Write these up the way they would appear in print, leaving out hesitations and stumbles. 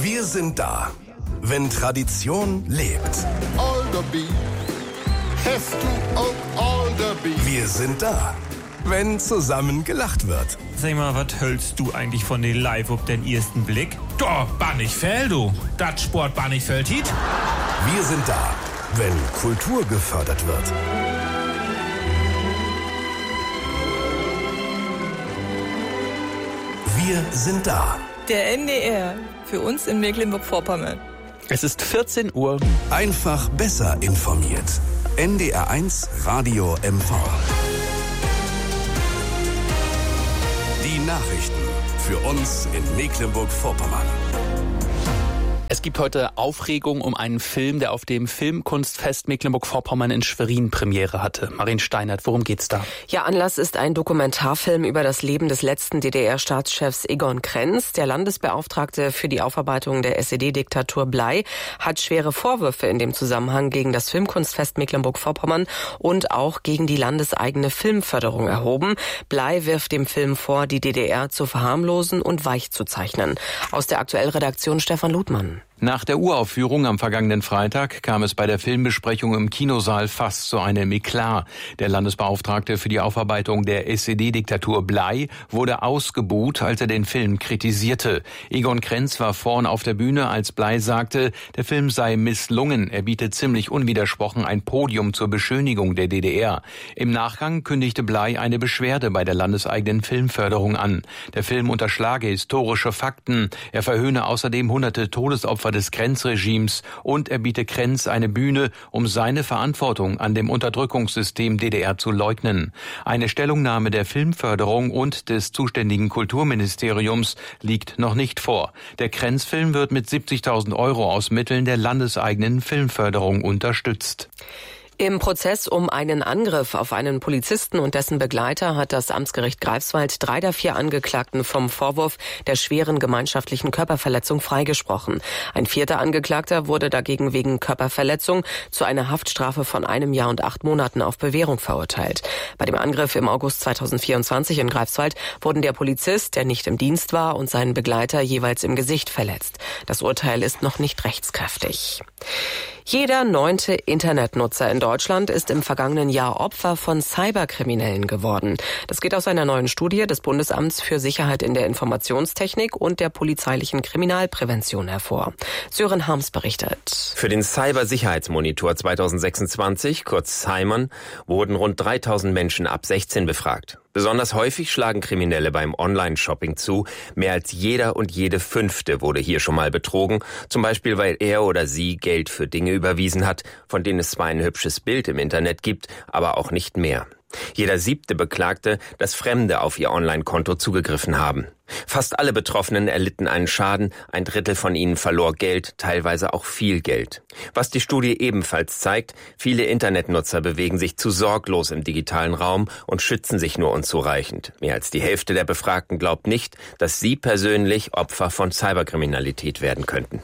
Wir sind da, wenn Tradition lebt. Alderby, hast du auch Alderby? Wir sind da, wenn zusammen gelacht wird. Sag mal, was hältst du eigentlich von den Live auf den ersten Blick? Doch, Bannichfeld, du. Das Sport Bannichfeld hit. Wir sind da, wenn Kultur gefördert wird. Wir sind da. Der NDR, für uns in Mecklenburg-Vorpommern. Es ist 14 Uhr. Einfach besser informiert. NDR1 Radio MV. Die Nachrichten für uns in Mecklenburg-Vorpommern. Es gibt heute Aufregung um einen Film, der auf dem Filmkunstfest Mecklenburg-Vorpommern in Schwerin Premiere hatte. Marin Steinert, worum geht's da? Ja, Anlass ist ein Dokumentarfilm über das Leben des letzten DDR-Staatschefs Egon Krenz. Der Landesbeauftragte für die Aufarbeitung der SED-Diktatur Blei hat schwere Vorwürfe in dem Zusammenhang gegen das Filmkunstfest Mecklenburg-Vorpommern und auch gegen die landeseigene Filmförderung erhoben. Blei wirft dem Film vor, die DDR zu verharmlosen und weich zu zeichnen. Aus der Aktuellredaktion Stefan Ludmann. Nach der Uraufführung am vergangenen Freitag kam es bei der Filmbesprechung im Kinosaal fast zu einem Eklat. Der Landesbeauftragte für die Aufarbeitung der SED-Diktatur Blei wurde ausgebuht, als er den Film kritisierte. Egon Krenz war vorn auf der Bühne, als Blei sagte, der Film sei misslungen. Er biete ziemlich unwidersprochen ein Podium zur Beschönigung der DDR. Im Nachgang kündigte Blei eine Beschwerde bei der landeseigenen Filmförderung an. Der Film unterschlage historische Fakten. Er verhöhne außerdem hunderte Todesopfer des Krenz-Regimes und er biete Krenz eine Bühne, um seine Verantwortung an dem Unterdrückungssystem DDR zu leugnen. Eine Stellungnahme der Filmförderung und des zuständigen Kulturministeriums liegt noch nicht vor. Der Krenz-Film wird mit 70.000 € aus Mitteln der landeseigenen Filmförderung unterstützt. Im Prozess um einen Angriff auf einen Polizisten und dessen Begleiter hat das Amtsgericht Greifswald 3 der 4 Angeklagten vom Vorwurf der schweren gemeinschaftlichen Körperverletzung freigesprochen. Ein 4. Angeklagter wurde dagegen wegen Körperverletzung zu einer Haftstrafe von 1 Jahr und 8 Monaten auf Bewährung verurteilt. Bei dem Angriff im August 2024 in Greifswald wurden der Polizist, der nicht im Dienst war, und sein Begleiter jeweils im Gesicht verletzt. Das Urteil ist noch nicht rechtskräftig. Jeder 9. Internetnutzer in Deutschland ist im vergangenen Jahr Opfer von Cyberkriminellen geworden. Das geht aus einer neuen Studie des Bundesamts für Sicherheit in der Informationstechnik und der polizeilichen Kriminalprävention hervor. Sören Harms berichtet. Für den Cybersicherheitsmonitor 2026, kurz CIMON, wurden rund 3.000 Menschen ab 16 befragt. Besonders häufig schlagen Kriminelle beim Online-Shopping zu. Mehr als jeder und jede 5. wurde hier schon mal betrogen. Zum Beispiel, weil er oder sie Geld für Dinge überwiesen hat, von denen es zwar ein hübsches Bild im Internet gibt, aber auch nicht mehr. Jeder 7. beklagte, dass Fremde auf ihr Online-Konto zugegriffen haben. Fast alle Betroffenen erlitten einen Schaden, 1/3 von ihnen verlor Geld, teilweise auch viel Geld. Was die Studie ebenfalls zeigt, viele Internetnutzer bewegen sich zu sorglos im digitalen Raum und schützen sich nur unzureichend. Mehr als die Hälfte der Befragten glaubt nicht, dass sie persönlich Opfer von Cyberkriminalität werden könnten.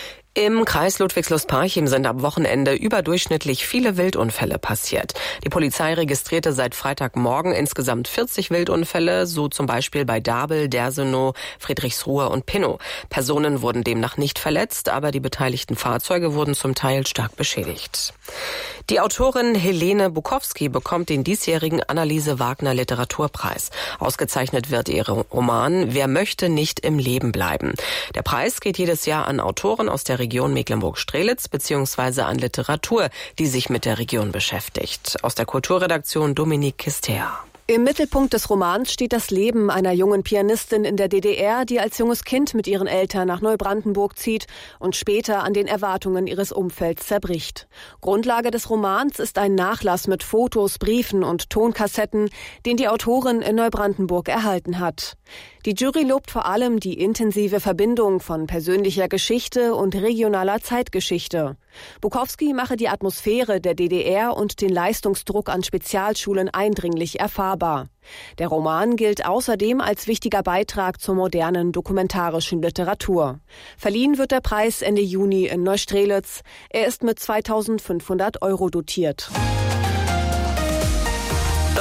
Im Kreis Ludwigslust-Parchim sind am Wochenende überdurchschnittlich viele Wildunfälle passiert. Die Polizei registrierte seit Freitagmorgen insgesamt 40 Wildunfälle, so zum Beispiel bei Dabel, Dersenow, Friedrichsruhe und Pinnow. Personen wurden demnach nicht verletzt, aber die beteiligten Fahrzeuge wurden zum Teil stark beschädigt. Die Autorin Helene Bukowski bekommt den diesjährigen Anneliese Wagner Literaturpreis. Ausgezeichnet wird ihr Roman Wer möchte nicht im Leben bleiben. Der Preis geht jedes Jahr an Autoren aus der Region Mecklenburg-Strelitz bzw. an Literatur, die sich mit der Region beschäftigt. Aus der Kulturredaktion Dominique Kister. Im Mittelpunkt des Romans steht das Leben einer jungen Pianistin in der DDR, die als junges Kind mit ihren Eltern nach Neubrandenburg zieht und später an den Erwartungen ihres Umfelds zerbricht. Grundlage des Romans ist ein Nachlass mit Fotos, Briefen und Tonkassetten, den die Autorin in Neubrandenburg erhalten hat. Die Jury lobt vor allem die intensive Verbindung von persönlicher Geschichte und regionaler Zeitgeschichte. Bukowski mache die Atmosphäre der DDR und den Leistungsdruck an Spezialschulen eindringlich erfahrbar. Der Roman gilt außerdem als wichtiger Beitrag zur modernen dokumentarischen Literatur. Verliehen wird der Preis Ende Juni in Neustrelitz. Er ist mit 2.500 € dotiert.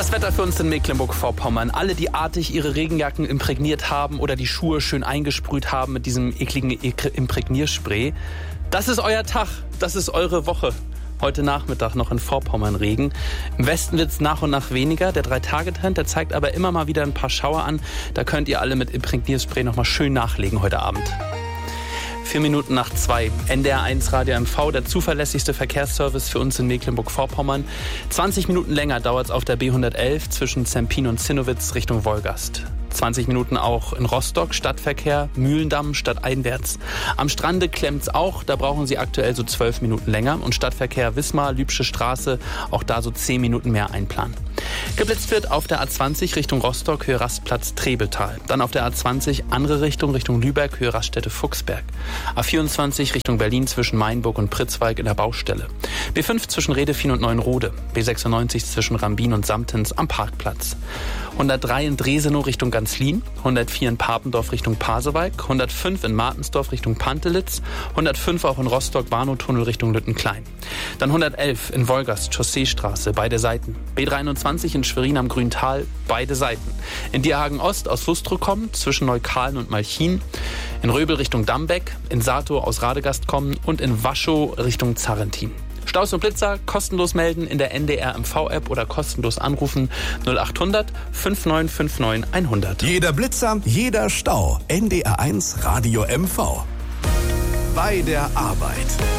Das Wetter für uns in Mecklenburg-Vorpommern. Alle, die artig ihre Regenjacken imprägniert haben oder die Schuhe schön eingesprüht haben mit diesem ekligen Imprägnierspray. Das ist euer Tag, das ist eure Woche. Heute Nachmittag noch in Vorpommern Regen. Im Westen wird es nach und nach weniger. Der 3-Tage-Trend, der zeigt aber immer mal wieder ein paar Schauer an. Da könnt ihr alle mit Imprägnierspray noch mal schön nachlegen heute Abend. 4 Minuten nach 2. NDR 1 Radio MV, der zuverlässigste Verkehrsservice für uns in Mecklenburg-Vorpommern. 20 Minuten länger dauert es auf der B111 zwischen Zempin und Zinnowitz Richtung Wolgast. 20 Minuten auch in Rostock, Stadtverkehr, Mühlendamm stadteinwärts. Am Strande klemmt's auch, da brauchen Sie aktuell so 12 Minuten länger. Und Stadtverkehr Wismar, Lübsche Straße, auch da so 10 Minuten mehr einplanen. Geblitzt wird auf der A20 Richtung Rostock, Höhe Rastplatz Trebeltal. Dann auf der A20 andere Richtung Lübeck, Höhe Raststätte Fuchsberg. A24 Richtung Berlin zwischen Mainburg und Pritzwalk in der Baustelle. B5 zwischen Redefien und Neuenrode. B96 zwischen Rambin und Samtens am Parkplatz. 103 in Dresenow Richtung Ganzlin, 104 in Papendorf Richtung Pasewalk, 105 in Martensdorf Richtung Pantelitz, 105 auch in Rostock Warnow-Tunnel Richtung Lüttenklein. Dann 111 in Wolgast, Chausseestraße, beide Seiten. B23 in Schwerin am Grüntal, beide Seiten. In Dierhagen Ost aus Wustrow kommen, zwischen Neukalen und Malchin. In Röbel Richtung Dambeck, in Satow aus Radegast kommen und in Waschow Richtung Zarrentin. Staus und Blitzer kostenlos melden in der NDR MV-App oder kostenlos anrufen 0800 5959 100. Jeder Blitzer, jeder Stau. NDR 1 Radio MV. Bei der Arbeit.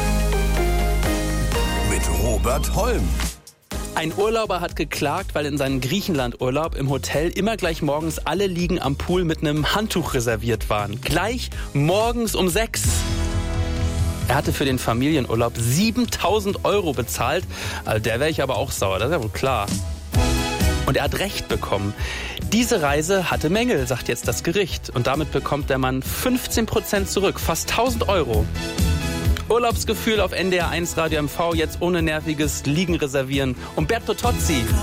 Mit Robert Holm. Ein Urlauber hat geklagt, weil in seinem Griechenland-Urlaub im Hotel immer gleich morgens alle Liegen am Pool mit einem Handtuch reserviert waren. Gleich morgens um 6. Er hatte für den Familienurlaub 7.000 € bezahlt. Also der wäre ich aber auch sauer, das ist ja wohl klar. Und er hat Recht bekommen. Diese Reise hatte Mängel, sagt jetzt das Gericht. Und damit bekommt der Mann 15% zurück, fast 1.000 €. Urlaubsgefühl auf NDR 1 Radio MV, jetzt ohne nerviges Liegen reservieren. Umberto Tozzi.